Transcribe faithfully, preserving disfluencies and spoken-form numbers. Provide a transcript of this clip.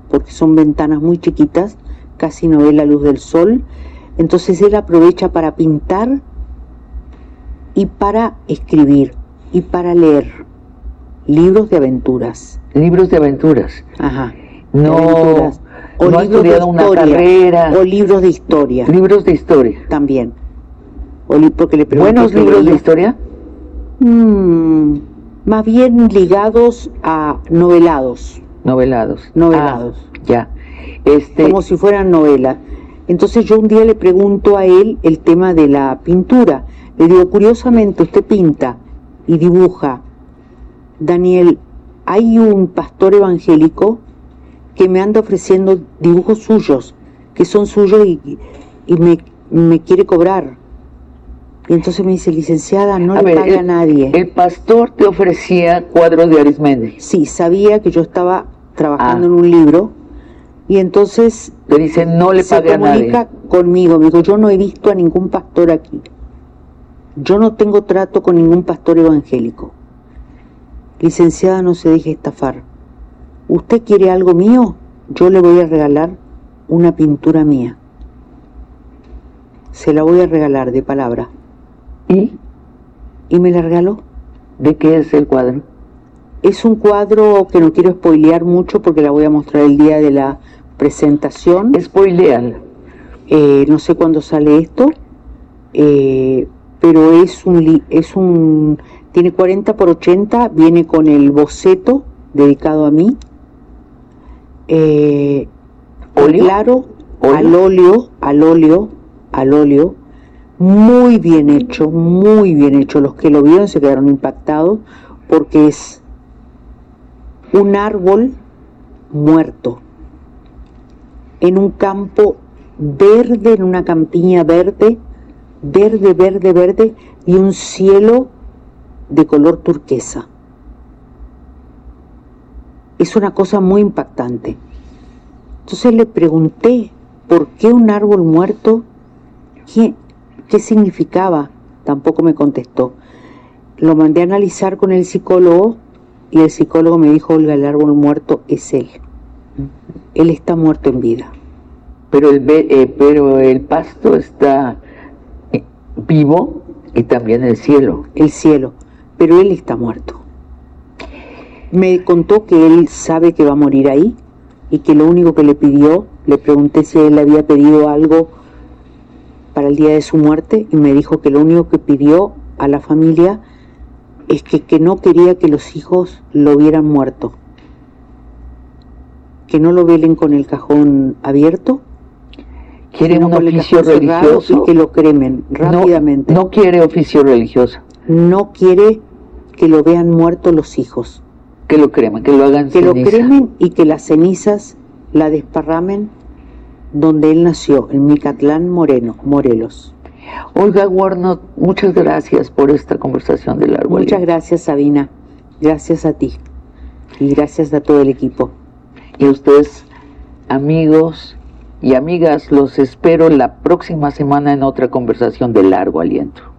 porque son ventanas muy chiquitas, casi no ve la luz del sol. Entonces él aprovecha para pintar y para escribir y para leer libros de aventuras. Libros de aventuras. Ajá. No, aventuras. O no ha libros de estudiado una historia, carrera. o libros de historia. Libros de historia. También. O li porque le pregunté ¿Buenos que libros leía. de historia? Mm, más bien ligados a novelados. Novelados. Novelados. Ah, ya. Este... Como si fueran novelas. Entonces yo un día le pregunto a él el tema de la pintura. Le digo, curiosamente, usted pinta y dibuja. Daniel, hay un pastor evangélico que me anda ofreciendo dibujos suyos, que son suyos y, y me, me quiere cobrar. Y entonces me dice, licenciada, no a le ver, paga el, a nadie. El pastor te ofrecía cuadros de Arismendi. Sí, sabía que yo estaba trabajando Ah. en un libro. Y entonces le dice, no le pague a nadie. Se comunica conmigo, me dijo, yo no he visto a ningún pastor aquí. Yo no tengo trato con ningún pastor evangélico. Licenciada, no se deje estafar. ¿Usted quiere algo mío? Yo le voy a regalar una pintura mía. Se la voy a regalar de palabra. ¿Y? Y me la regaló. ¿De qué es el cuadro? Es un cuadro que no quiero spoilear mucho porque la voy a mostrar el día de la presentación. Spoileala. Eh, no sé cuándo sale esto, eh, pero es un, li es un... tiene cuarenta por ochenta, viene con el boceto dedicado a mí. Eh, ¿Óleo? Claro, ¿Óleo? al óleo, al óleo, al óleo. Muy bien hecho, muy bien hecho. Los que lo vieron se quedaron impactados porque es un árbol muerto en un campo verde, en una campiña verde, verde, verde, verde, y un cielo de color turquesa. Es una cosa muy impactante. Entonces le pregunté por qué un árbol muerto, qué, qué significaba. Tampoco me contestó. Lo mandé a analizar con el psicólogo y el psicólogo me dijo, Olga, el árbol muerto es él. Él está muerto en vida. Pero el, eh, pero el pasto está eh, vivo y también el cielo. El cielo, pero él está muerto. Me contó que él sabe que va a morir ahí y que lo único que le pidió, le pregunté si él le había pedido algo para el día de su muerte y me dijo que lo único que pidió a la familia es que, que no quería que los hijos lo vieran muerto, que no lo velen con el cajón abierto. ¿Quiere un oficio religioso? Y que lo cremen rápidamente. No, no quiere oficio religioso. No quiere que lo vean muerto los hijos. Que lo cremen, que lo hagan Que ceniza. lo cremen y que las cenizas la desparramen donde él nació, en Micatlán, Moreno, Morelos. Olga Warnock, muchas gracias por esta conversación del árbol. Muchas gracias, Sabina. Gracias a ti. Y gracias a todo el equipo. Y a ustedes, amigos y amigas, los espero la próxima semana en otra conversación de largo aliento.